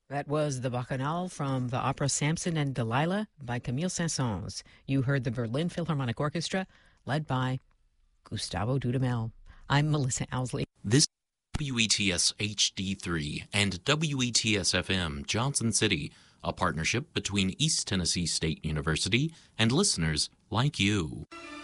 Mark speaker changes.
Speaker 1: That was the Bacchanal from the opera Samson and Delilah by Camille Saint-Saëns. You heard the Berlin Philharmonic Orchestra, led by Gustavo Dudamel. I'm Melissa Owsley.
Speaker 2: This is WETS HD3 and WETS FM Johnson City, a partnership between East Tennessee State University and listeners like you.